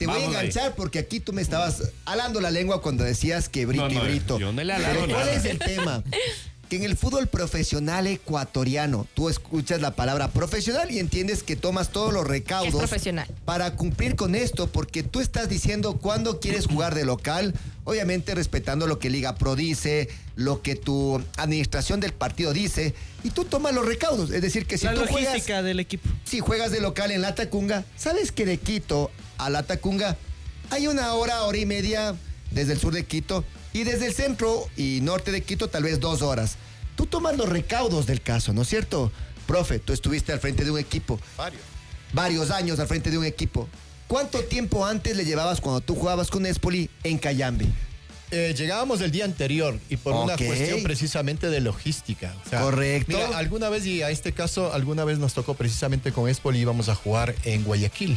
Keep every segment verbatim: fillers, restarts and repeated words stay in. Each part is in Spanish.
voy Vamos a enganchar ahí. porque aquí tú me estabas alando la lengua cuando decías que Brito No, no, y Brito. yo no le alabo Pero ¿cuál nada. es el tema? Que en el fútbol profesional ecuatoriano tú escuchas la palabra profesional y entiendes que tomas todos los recaudos Es profesional. para cumplir con esto, porque tú estás diciendo cuándo quieres jugar de local, obviamente respetando lo que Liga Pro dice, lo que tu administración del partido dice, y tú tomas los recaudos. Es decir, que si La tú logística juegas, del equipo. si juegas de local en La Tacunga, sabes que de Quito a La Tacunga hay una hora, hora y media desde el sur de Quito, y desde el centro y norte de Quito tal vez dos horas. Tú tomas los recaudos del caso, ¿no es cierto? Profe, tú estuviste al frente de un equipo. Varios. Varios años al frente de un equipo. ¿Cuánto tiempo antes le llevabas cuando tú jugabas con Espoli en Cayambe? Eh, llegábamos el día anterior y por una Ok. cuestión precisamente de logística. O sea, Correcto. Mira, alguna vez, y a este caso, alguna vez nos tocó precisamente con Espoli, íbamos a jugar en Guayaquil.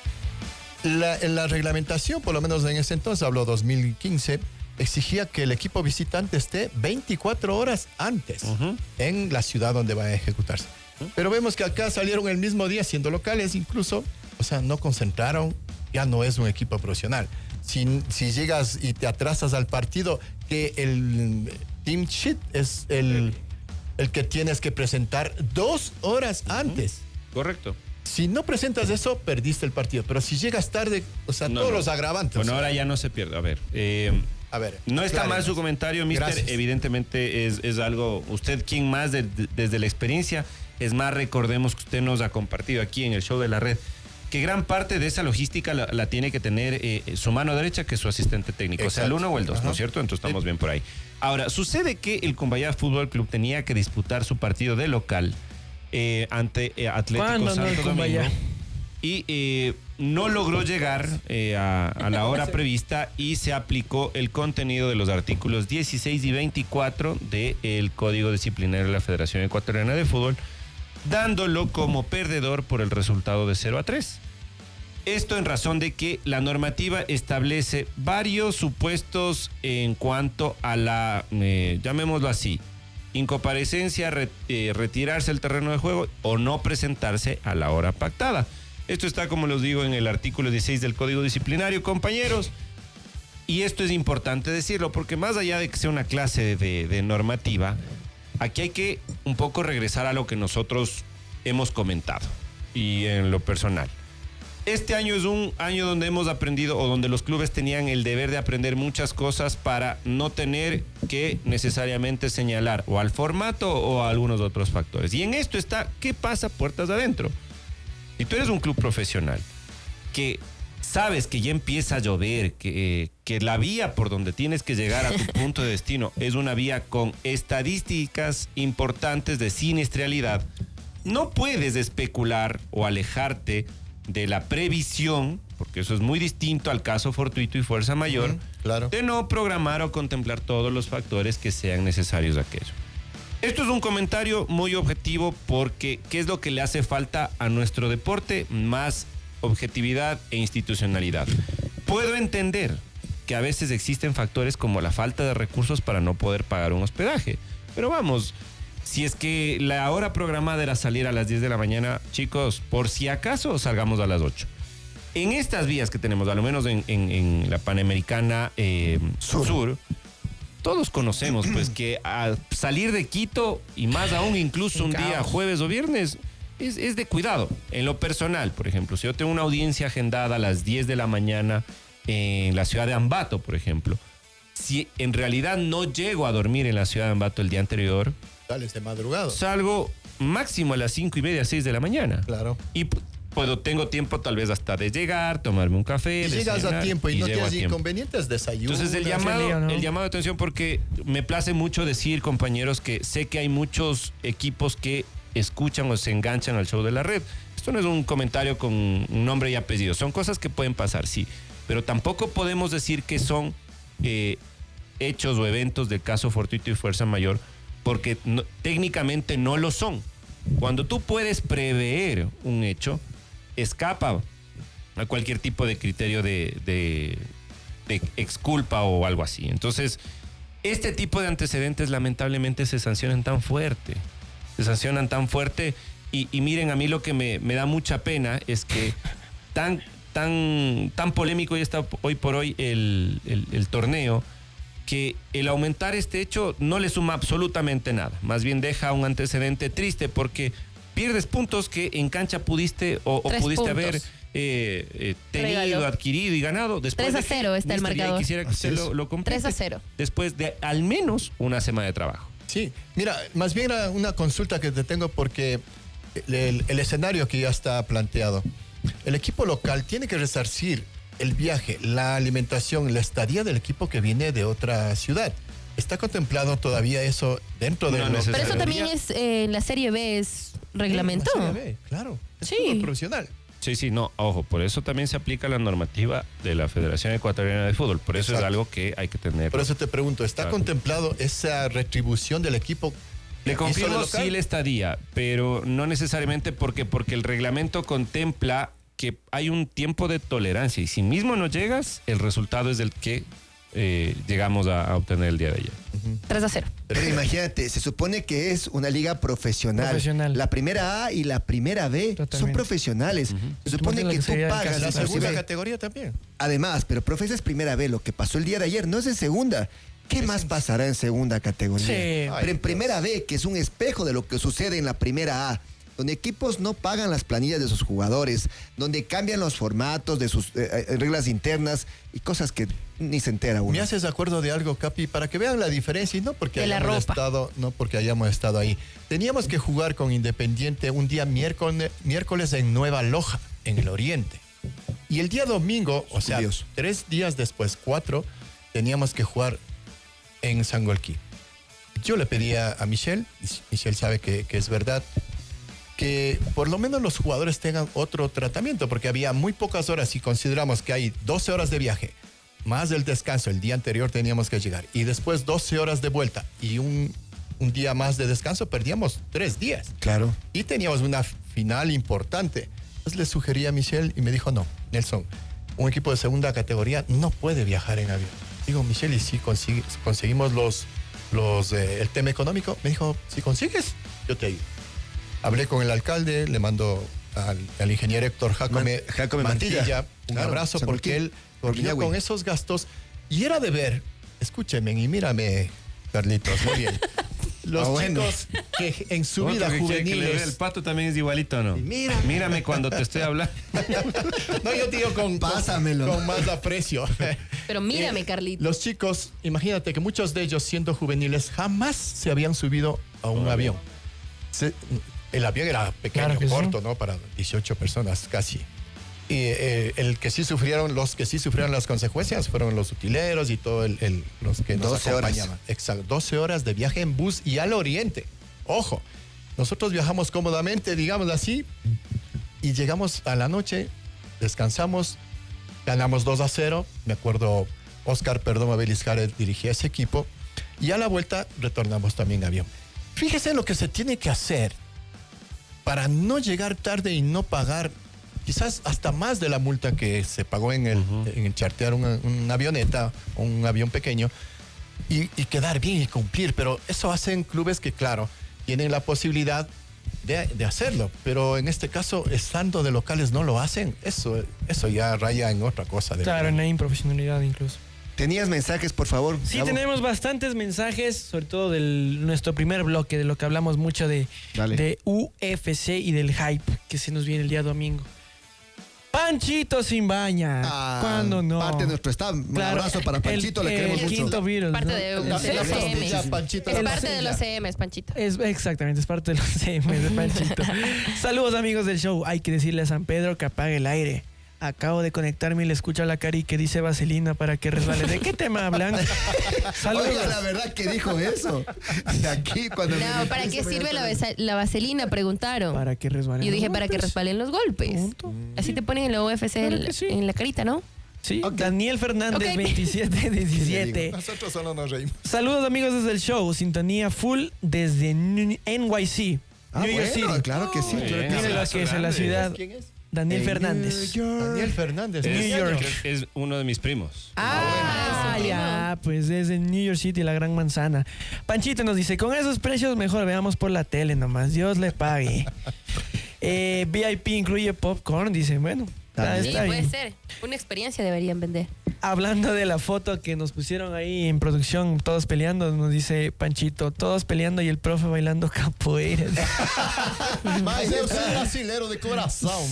La, en la reglamentación, por lo menos en ese entonces, hablo dos mil quince, exigía que el equipo visitante esté veinticuatro horas antes Uh-huh. en la ciudad donde va a ejecutarse. Pero vemos que acá salieron el mismo día, siendo locales incluso, o sea, no concentraron, ya no es un equipo profesional. Si, si llegas y te atrasas al partido, que el team sheet es el, el que tienes que presentar dos horas antes. Correcto. Si no presentas eso, perdiste el partido. Pero si llegas tarde, o sea, No, todos no. los agravantes. Bueno, o sea, ahora ya no se pierde. A ver, eh, a ver. no está claro. mal su comentario, mister. Gracias. Evidentemente es, es algo, usted quien más de- de- desde la experiencia, es más, recordemos que usted nos ha compartido aquí en el show de la red, que gran parte de esa logística la, la tiene que tener eh, su mano derecha, que es su asistente técnico, o sea, el Exacto. uno o el dos, ¿no Ajá. es cierto? Entonces estamos Sí. bien por ahí. Ahora, sucede que el Cumbayá Fútbol Club tenía que disputar su partido de local eh, ante eh, Atlético ¿Cuándo no el Santo Cumbayá? Domingo. Y eh, no logró llegar eh, a, a la hora prevista y se aplicó el contenido de los artículos dieciséis y veinticuatro del Código Disciplinario de la Federación Ecuatoriana de Fútbol, dándolo como perdedor por el resultado de cero a tres. Esto en razón de que la normativa establece varios supuestos en cuanto a la, eh, llamémoslo así, incomparecencia, re- eh, retirarse del terreno de juego o no presentarse a la hora pactada. Esto está, como les digo, en el artículo dieciséis del Código Disciplinario, compañeros. Y esto es importante decirlo, porque más allá de que sea una clase de, de normativa, aquí hay que un poco regresar a lo que nosotros hemos comentado y en lo personal. Este año es un año donde hemos aprendido o donde los clubes tenían el deber de aprender muchas cosas para no tener que necesariamente señalar o al formato o a algunos otros factores. Y en esto está, ¿qué pasa puertas adentro? Si tú eres un club profesional que sabes que ya empieza a llover, que, eh, que la vía por donde tienes que llegar a tu punto de destino es una vía con estadísticas importantes de siniestralidad, no puedes especular o alejarte de la previsión, porque eso es muy distinto al caso fortuito y fuerza mayor, Ujú, claro. de no programar o contemplar todos los factores que sean necesarios a aquello. Esto es un comentario muy objetivo porque ¿qué es lo que le hace falta a nuestro deporte? Más objetividad e institucionalidad. Puedo entender que a veces existen factores como la falta de recursos para no poder pagar un hospedaje, pero vamos, si es que la hora programada era salir a las diez de la mañana, chicos, por si acaso salgamos a las ocho. En estas vías que tenemos, al menos en, en- en la Panamericana eh, Sur. Sur, todos conocemos pues que al salir de Quito y más aún incluso un día jueves o viernes es, es de cuidado. En lo personal, por ejemplo, si yo tengo una audiencia agendada a las diez de la mañana en la ciudad de Ambato, por ejemplo, si en realidad no llego a dormir en la ciudad de Ambato el día anterior, Sales de madrugada. salgo máximo a las cinco y media, seis de la mañana. Claro. Y p- puedo, tengo tiempo tal vez hasta de llegar, tomarme un café. Y llegas a desayunar, tiempo y, no llego a tienes tiempo. inconvenientes, desayuno. Entonces el Qué llamado, lío, ¿no? el llamado de atención, porque me place mucho decir, compañeros, que sé que hay muchos equipos que escuchan o se enganchan al show de la red. Esto no es un comentario con un nombre y apellido, son cosas que pueden pasar, sí, pero tampoco podemos decir que son eh, hechos o eventos del caso fortuito y fuerza mayor, porque no- técnicamente no lo son. Cuando tú puedes prever un hecho, escapa a cualquier tipo de criterio de, de, de exculpa o algo así. Entonces, este tipo de antecedentes lamentablemente se sancionan tan fuerte, se sancionan tan fuerte y, y miren, a mí lo que me, me da mucha pena es que tan tan, tan polémico y está hoy por hoy el, el, el torneo, que el aumentar este hecho no le suma absolutamente nada. Más bien deja un antecedente triste porque pierdes puntos que en cancha pudiste o, o pudiste puntos. haber eh, eh, tenido, Regalo. adquirido y ganado. Después tres a cero está el marcador. Quisiera que usted lo, lo complete. tres a cero. Después de al menos una semana de trabajo. Sí, mira, más bien era una consulta que te tengo porque el, el, el escenario que ya está planteado. El equipo local tiene que resarcir el viaje, la alimentación, la estadía del equipo que viene de otra ciudad. ¿Está contemplado todavía eso dentro de No, lo Pero eso también es, eh, en la Serie B es reglamento. Sí, en la Serie B, claro. Es Sí. fútbol profesional. Sí, sí, no, ojo, por eso también se aplica la normativa de la Federación Ecuatoriana de Fútbol. Por eso Exacto. es algo que hay que tener. Por eso te pregunto, ¿está Claro. contemplado esa retribución del equipo? Le ¿Hizo de confirmo local? sí la estadía, pero no necesariamente porque, porque el reglamento contempla que hay un tiempo de tolerancia y si mismo no llegas, el resultado es el que eh, llegamos a, a obtener el día de ayer. tres a cero. Pero imagínate, se supone que es una liga profesional. Profesional. La primera A y la primera B son Totalmente. profesionales. Se supone Lo que que tú sería el pagas. caso La Sí, segunda inclusive- categoría también. Además, pero profe, es primera B. Lo que pasó el día de ayer no es en segunda. ¿Qué más pasará en segunda categoría? Sí. Pero Ay, en Dios. primera B, que es un espejo de lo que sucede en la primera A, donde equipos no pagan las planillas de sus jugadores, donde cambian los formatos de sus eh, eh, reglas internas y cosas que ni se entera uno. ¿Me haces de acuerdo de algo, Capi? Para que vean la diferencia y no porque De la hayamos ropa. estado, no porque hayamos estado ahí. Teníamos que jugar con Independiente un día miércoles, miércoles en Nueva Loja, en el Oriente. Y el día domingo, o sea, Dios. tres días después, cuatro, teníamos que jugar en Sangolquí. Yo le pedía a Michelle, y Michelle sabe que, que es verdad, que por lo menos los jugadores tengan otro tratamiento, porque había muy pocas horas. Si consideramos que hay doce horas de viaje, más el descanso, el día anterior teníamos que llegar, y después doce horas de vuelta y un, un día más de descanso, perdíamos tres días. Claro. Y teníamos una final importante. Entonces le sugerí a Michelle y me dijo, no, Nelson, un equipo de segunda categoría no puede viajar en avión. Digo, Michelle, ¿y si consigue- conseguimos los, los, eh, el tema económico? Me dijo, si consigues, yo te ayudo. Hablé con el alcalde, le mando al, al ingeniero Héctor Jacome, Man- Jacome Mantilla. un Claro, abrazo San porque Joaquín. él coordinó Orquiñahue. con esos gastos y era de ver, escúcheme y mírame, Carlitos, muy bien. Los Ah, bueno. chicos que en su vida Otro que quiere que le juveniles... vea el pato también es igualito, ¿no? Mírame. Mírame cuando te estoy hablando. No, yo te digo con, con- Pásamelo. con más aprecio. Pero mírame, Eh, Carlitos. Los chicos, imagínate que muchos de ellos, siendo juveniles, jamás se habían subido a un avión. Se- el avión era pequeño, Claro que sí. corto, ¿no? Para dieciocho personas casi. Y eh, el que sí sufrieron, los que sí sufrieron las consecuencias fueron los utileros y todos los que nos doce horas. acompañaban. Exacto, doce horas de viaje en bus y al oriente. Ojo, nosotros viajamos cómodamente, digamos así, y llegamos a la noche, descansamos, ganamos dos a cero. Me acuerdo, Oscar Perdomo Beliscares dirigía ese equipo. Y a la vuelta retornamos también a avión. Fíjese lo que se tiene que hacer para no llegar tarde y no pagar quizás hasta más de la multa que se pagó en el, uh-huh. en el chartear una, una avioneta o un avión pequeño y, y quedar bien y cumplir. Pero eso hacen clubes que, claro, tienen la posibilidad de, de hacerlo. Pero en este caso, estando de locales, no lo hacen. Eso, eso ya raya en otra cosa. De Claro, en la improfesionalidad incluso. ¿Tenías mensajes, por favor? Sí, Gabo? tenemos bastantes mensajes, sobre todo de nuestro primer bloque, de lo que hablamos mucho de, de U F C y del hype que se nos viene el día domingo. Panchito sin baña. Ah, ¿Cuándo no? Parte de nuestro staff. Un Claro, abrazo para Panchito, el, le queremos el mucho. quinto Beatles, Parte ¿no? de, La- de la los C pastilla, M. Panchito, Es la parte de pastilla. los C M, Panchito. Es, exactamente, es parte de los C M de Panchito. Saludos, amigos del show. Hay que decirle a San Pedro que apague el aire. Acabo de conectarme y le escucho a la Cari que dice vaselina para que resbale. ¿De qué tema hablan? Saludos. Oiga, la verdad que dijo eso. De aquí cuando me No, ¿para qué sirve la, besa- la vaselina? Preguntaron. Para que resbalen. Yo dije, los para que golpes. resbalen los golpes. Punto. Así te ponen en la U F C Claro el- que sí. en la carita, ¿no? Sí, Ok. Daniel Fernández, Ok. veintisiete diecisiete. Nosotros solo nos reímos. Saludos, amigos, desde el show. Sintonía full desde N Y C. Ah, New York bueno, City. claro que sí. Muy claro que bien. sí. Miren lo que es en la ciudad. ¿Quién es? Daniel En Fernández. New York. Daniel Fernández. New Es- York. creo que es uno de mis primos. Ah, Ah, eso, ya, pues desde New York City, la gran manzana. Panchito nos dice, con esos precios mejor veamos por la tele nomás, Dios le pague. eh, V I P incluye popcorn, dice, bueno. También. Sí, Está puede bien. ser. Una experiencia deberían vender. Hablando de la foto que nos pusieron ahí en producción, todos peleando, nos dice Panchito, todos peleando y el profe bailando capoeira. Mas eu sou brasileiro de coração.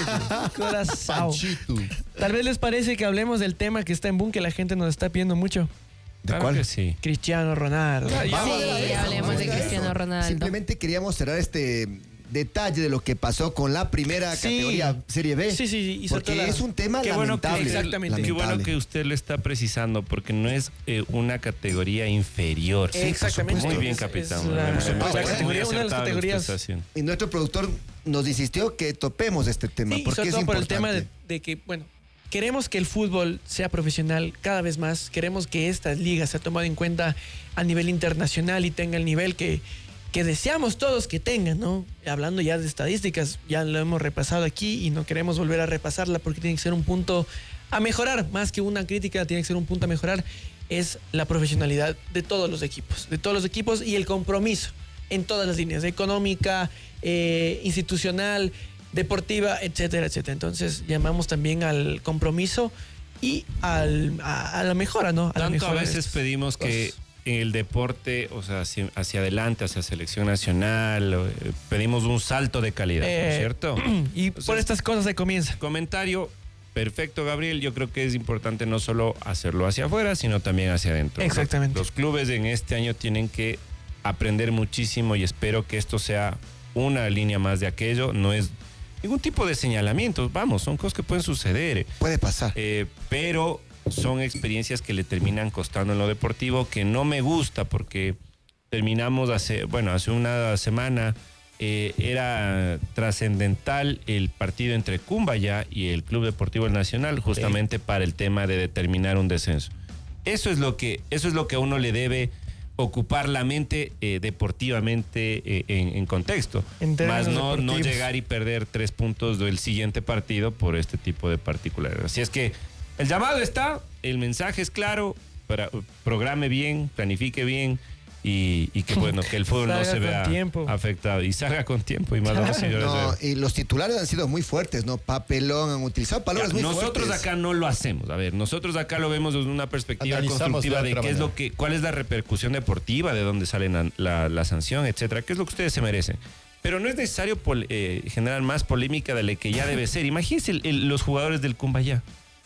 Corazón. Panchito. Tal vez les parece que hablemos del tema que está en boom, que la gente nos está pidiendo mucho. ¿De Claro cuál? que sí. Cristiano Ronaldo. Ya, ya. Vamos a Sí, eso, hablemos vamos de a eso. Cristiano Ronaldo. Simplemente queríamos cerrar este detalle de lo que pasó con la primera Sí. categoría Serie B. Sí, sí, sí, y sobre Porque todo la- es un tema Qué bueno que, lamentable. Exactamente. Qué bueno lamentable. que usted lo está precisando, porque no es eh, una categoría inferior. Sí, exactamente. Muy bien, Es- capitán. es Me la- parece la muy categoría- una de las acertado lo que categorías- usted está haciendo. Y nuestro productor nos insistió que topemos este tema. Sí, y porque sobre es todo por el importante. tema de, de que, bueno, queremos que el fútbol sea profesional cada vez más. Queremos que esta liga sea tomada en cuenta a nivel internacional y tenga el nivel que, que deseamos todos que tengan, ¿no? Hablando ya de estadísticas, ya lo hemos repasado aquí y no queremos volver a repasarla porque tiene que ser un punto a mejorar, más que una crítica, tiene que ser un punto a mejorar. Es la profesionalidad de todos los equipos, de todos los equipos y el compromiso en todas las líneas, económica, eh, institucional, deportiva, etcétera, etcétera. Entonces llamamos también al compromiso y al, a, a la mejora, ¿no? A la Tanto a mejora de veces estas pedimos que cosas. en el deporte, o sea, hacia, hacia adelante, hacia selección nacional, o, eh, pedimos un salto de calidad, ¿no es Eh, cierto? Y Entonces, por estas cosas se comienza. Comentario perfecto, Gabriel. Yo creo que es importante no solo hacerlo hacia afuera, sino también hacia adentro. ¿no? Exactamente. Los clubes en este año tienen que aprender muchísimo y espero que esto sea una línea más de aquello. No es ningún tipo de señalamiento, vamos, son cosas que pueden suceder. Puede pasar. Eh, pero son experiencias que le terminan costando en lo deportivo, que no me gusta porque terminamos hace, bueno, hace una semana eh, era trascendental el partido entre Cumbaya y el Club Deportivo El Nacional, justamente para el tema de determinar un descenso. Eso es lo que, eso es lo que a uno le debe ocupar la mente eh, deportivamente eh, en, en contexto, En términos más no, no deportivos. llegar y perder tres puntos del siguiente partido por este tipo de particularidades. Así es que el llamado está, el mensaje es claro, para, programe bien, planifique bien y, y que bueno, que el fútbol no Salga se con vea tiempo. afectado y salga con tiempo y más vamos, señores. No, y los titulares han sido muy fuertes, ¿no? Papelón, han utilizado palabras Ya, muy nosotros fuertes. acá no lo hacemos. A ver, nosotros acá lo vemos desde una perspectiva Analizamos constructiva de de otra qué es manera. lo que, cuál es la repercusión deportiva, de dónde sale la, la- la sanción, etcétera, qué es lo que ustedes se merecen. Pero no es necesario pol- eh, generar más polémica de la que ya debe ser. Imagínense el- el- los jugadores del Cumbayá.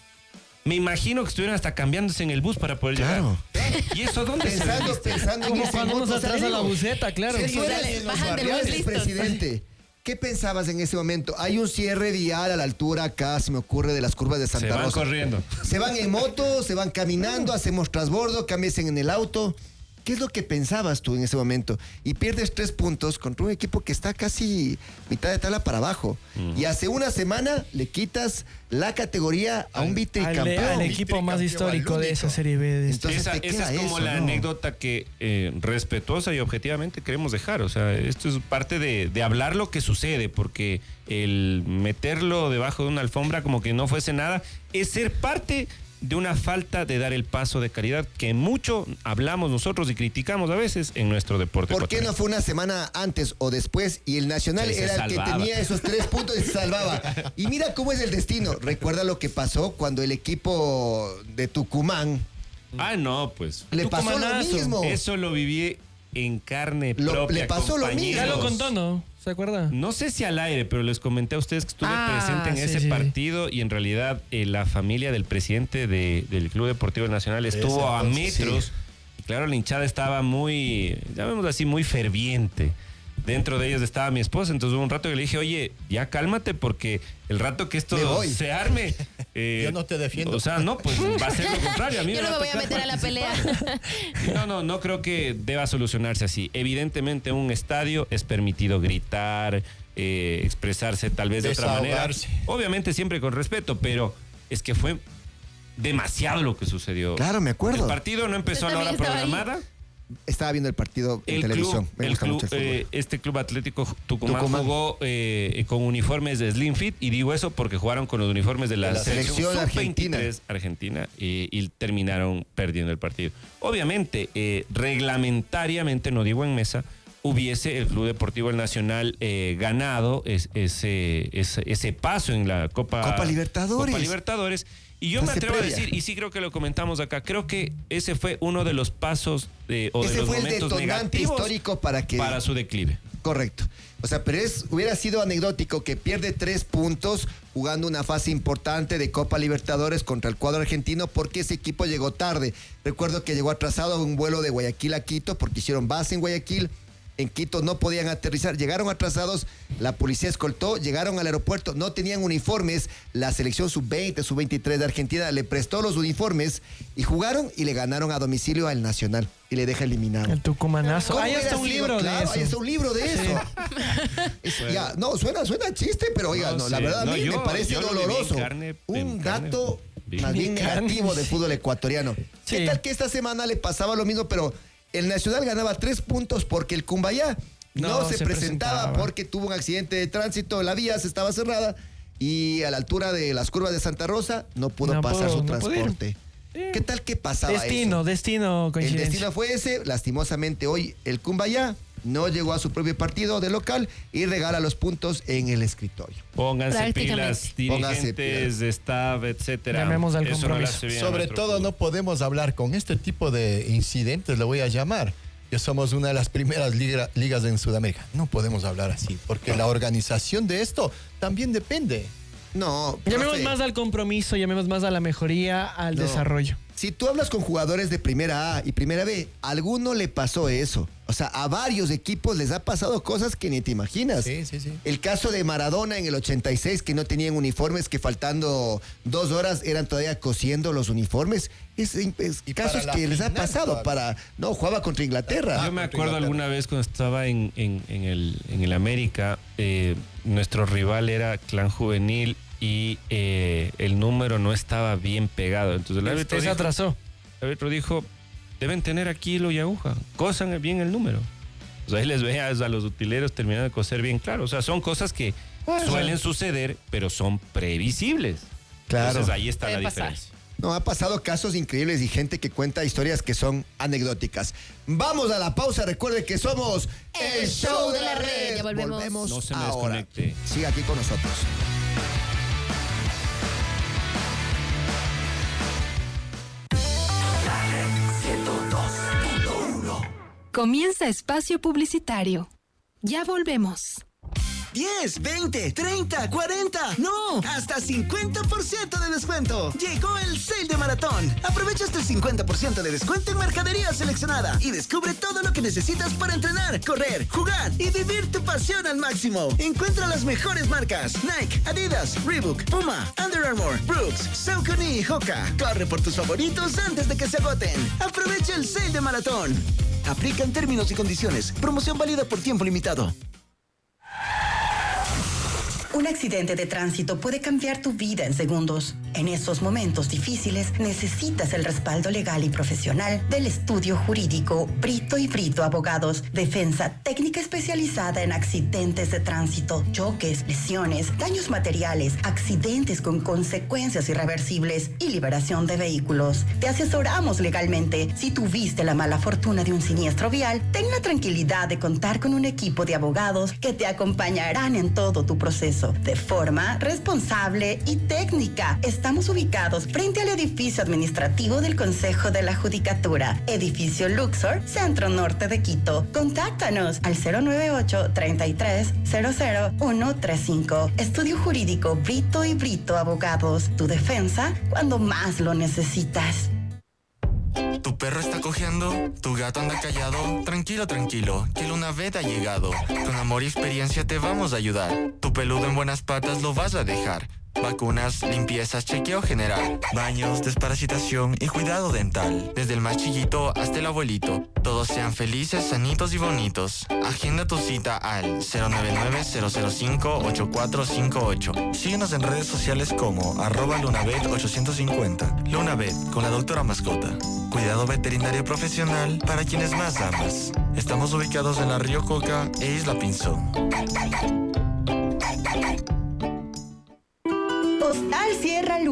Me imagino que estuvieron hasta cambiándose en el bus para poder Claro. llegar. ¿Y eso dónde se ve? Pensando, pensando en Como ese cuando uno se voto, atrasa o sea, la digo, buceta, claro. Si tú eres Sale- en los bajan del barriales, bus listos. presidente, ¿qué pensabas en ese momento? Hay un cierre vial a la altura acá, se me ocurre, de las curvas de Se Santa van Rosa. corriendo. Se van en moto, se van caminando, hacemos transbordo, cambian en el auto. ¿Qué es lo que pensabas tú en ese momento? Y pierdes tres puntos contra un equipo que está casi mitad de tabla para abajo. Y hace una semana le quitas la categoría a un Al, bicampeón. al equipo más Bicampeón, histórico al de único. esa Serie B. de esta- Entonces, Esa, te esa queda es como eso, la ¿no? anécdota que eh, respetuosa y objetivamente queremos dejar. O sea, esto es parte de, de hablar lo que sucede, porque el meterlo debajo de una alfombra como que no fuese nada, es ser parte de una falta de dar el paso de calidad que mucho hablamos nosotros y criticamos a veces en nuestro deporte. ¿Por qué no ecuatoriano. fue una semana antes o después y el Nacional Sí, se era el que salvaba. tenía esos tres puntos y se salvaba? Y mira cómo es el destino. Recuerda lo que pasó cuando el equipo de Tucumán Ah, no, pues. le pasó lo Tucumanazo. mismo. Eso lo viví en carne Lo- propia. le pasó lo mismo. Ya lo compañeros. contó, ¿no? ¿Se acuerda? No sé si al aire, pero les comenté a ustedes que estuve Ah, presente en sí, ese sí. partido y en realidad eh, la familia del presidente de- del Club Deportivo Nacional estuvo Ese a entonces, metros. Y claro, la hinchada estaba muy, llamémoslo así, muy ferviente. Dentro de ellos estaba mi esposa, entonces hubo un rato que le dije, oye, ya cálmate porque el rato que esto Me voy. se arme... eh, Yo no te defiendo. O sea, no, pues va a ser lo contrario. A mí Yo me no va me voy a tocar meter a la pelea. No, no, no creo que deba solucionarse así. Evidentemente, en un estadio es permitido gritar, eh, expresarse tal vez de otra manera. Desahogarse. Obviamente siempre con respeto, pero es que fue demasiado lo que sucedió. Claro, me acuerdo. El partido no empezó a la hora Yo también estaba ahí. programada. Estaba viendo el partido en El televisión. club, Me el gusta club, mucho el fútbol. eh, este club Atlético Tucumán, Tucumán. jugó eh, con uniformes de Slim Fit, y digo eso porque jugaron con los uniformes de la, De la selección, selección sub veintitrés Argentina y, y terminaron perdiendo el partido. Obviamente, eh, reglamentariamente, no digo en mesa, hubiese el Club Deportivo El Nacional eh, ganado es, ese, ese, ese paso en la Copa, Copa Libertadores. Copa Libertadores. Y yo Fase me atrevo previa. a decir, y sí creo que lo comentamos acá, creo que ese fue uno de los pasos de, o Ese de los fue el momentos detonante negativos histórico para que... para su declive. Correcto. O sea, pero es, hubiera sido anecdótico que pierde tres puntos jugando una fase importante de Copa Libertadores contra el cuadro argentino porque ese equipo llegó tarde. Recuerdo que llegó atrasado a un vuelo de Guayaquil a Quito porque hicieron base en Guayaquil. En Quito no podían aterrizar, llegaron atrasados, la policía escoltó, llegaron al aeropuerto, no tenían uniformes, la selección sub veinte, sub veintitrés de Argentina le prestó los uniformes y jugaron y le ganaron a domicilio al Nacional y le deja eliminado. El tucumanazo. ¿Cómo Ahí hubiera está un sido? libro Claro, de eso. ahí está un libro de eso. Es- ya, no, suena, suena chiste, pero oiga, No no, la sé. verdad No, a mí yo- me parece yo lo viví en doloroso. carne- un en carne dato viva. más bien En carne, negativo del sí. fútbol ecuatoriano. Sí. ¿Qué tal que esta semana le pasaba lo mismo, pero el Nacional ganaba tres puntos porque el Cumbayá no, No se, se presentaba, presentaba. porque tuvo un accidente de tránsito, la vía se estaba cerrada y a la altura de las curvas de Santa Rosa no pudo No pasar pudo- su no pudo ir. transporte. Sí. ¿Qué tal que pasaba Destino, eso? destino, El coincidencia. destino fue ese, lastimosamente hoy el Cumbayá no llegó a su propio partido de local y regala los puntos en el escritorio. Pónganse Prácticamente. pilas, Pónganse dirigentes, staff, etcétera. Llamemos al Eso no le compromiso. hace bien a Sobre nuestro todo fútbol. no podemos hablar con este tipo de incidentes, le voy a llamar. Que somos una de las primeras liga- ligas en Sudamérica. No podemos hablar así, porque la organización de esto también depende. No, Llamemos profe, más al compromiso, llamemos más a la mejoría, al No. desarrollo. si tú hablas con jugadores de primera A y primera B, a alguno le pasó eso. O sea, a varios equipos les ha pasado cosas que ni te imaginas. Sí, sí, sí. El caso de Maradona en el ochenta y seis, que no tenían uniformes, que faltando dos horas eran todavía cosiendo los uniformes. Es, es Y casos para la que les ha final pasado todavía. para... No, jugaba contra Inglaterra. Yo me contra acuerdo Inglaterra. alguna vez cuando estaba en, en- en el, en el América, eh, nuestro rival era Clan Juvenil y eh, el número no estaba bien pegado. Entonces el árbitro, Usted se dijo, atrasó. el árbitro dijo, deben tener aquí hilo y aguja, cosan bien el número. O sea, ahí les veas a los utileros terminan de coser bien claro. O sea, son cosas que suelen suceder, pero son previsibles. Claro. Entonces ahí está Puede la pasar. diferencia. No, ha pasado casos increíbles y gente que cuenta historias que son anecdóticas. Vamos a la pausa. Recuerde que somos el show de la red. Ya volvemos. No se me ahora. desconecte. Siga aquí con nosotros. Comienza espacio publicitario. Ya volvemos. diez, veinte, treinta, cuarenta, no, hasta cincuenta por ciento de descuento. Llegó el sale de maratón. Aprovecha hasta el cincuenta por ciento de descuento en mercadería seleccionada y descubre todo lo que necesitas para entrenar, correr, jugar y vivir tu pasión al máximo. Encuentra las mejores marcas: Nike, Adidas, Reebok, Puma, Under Armour, Brooks, Saucony y Hoka. Corre por tus favoritos antes de que se agoten. Aprovecha el sale de maratón. Aplican términos y condiciones. Promoción válida por tiempo limitado. Un accidente de tránsito puede cambiar tu vida en segundos. En esos momentos difíciles necesitas el respaldo legal y profesional del estudio jurídico Brito y Brito Abogados. Defensa técnica especializada en accidentes de tránsito, choques, lesiones, daños materiales, accidentes con consecuencias irreversibles y liberación de vehículos. Te asesoramos legalmente. Si tuviste la mala fortuna de un siniestro vial, ten la tranquilidad de contar con un equipo de abogados que te acompañarán en todo tu proceso de forma responsable y técnica. Estamos ubicados frente al edificio administrativo del Consejo de la Judicatura, edificio Luxor, Centro Norte de Quito. Contáctanos al cero nueve ocho, treinta y tres, cero cero uno tres cinco. Estudio Jurídico Brito y Brito Abogados. Tu defensa cuando más lo necesitas. ¿Tu perro está cojeando? ¿Tu gato anda callado? Tranquilo, tranquilo, que Lunavet ha llegado. Con amor y experiencia te vamos a ayudar. Tu peludo en buenas patas lo vas a dejar. Vacunas, limpiezas, chequeo general, baños, desparasitación y cuidado dental. Desde el más chiquito hasta el abuelito. Todos sean felices, sanitos y bonitos. Agenda tu cita al cero nueve nueve, cero cero cinco, ocho cuatro cinco ocho. Síguenos en redes sociales como arroba Lunavet ochocientos cincuenta. Lunavet, con la doctora mascota. Cuidado veterinario profesional para quienes más amas. Estamos ubicados en la Río Coca e Isla Pinzón. Postal Sierra Luna.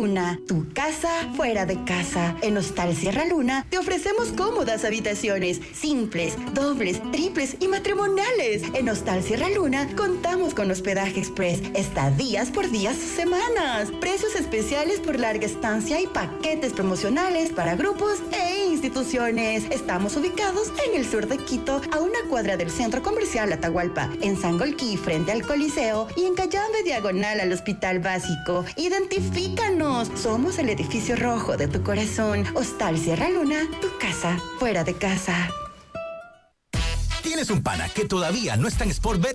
Luna, tu casa fuera de casa. En Hostal Sierra Luna te ofrecemos cómodas habitaciones, simples, dobles, triples y matrimoniales. En Hostal Sierra Luna contamos con hospedaje express, estadías por días o semanas, precios especiales por larga estancia y paquetes promocionales para grupos e instituciones. Estamos ubicados en el sur de Quito, a una cuadra del Centro Comercial Atahualpa, en Sangolquí frente al Coliseo y en Cayambe diagonal al Hospital Básico. Identifícanos, somos el edificio rojo de tu corazón. Hostal Sierra Luna, tu casa fuera de casa. ¿Tienes un pana que todavía no está en Sportbet?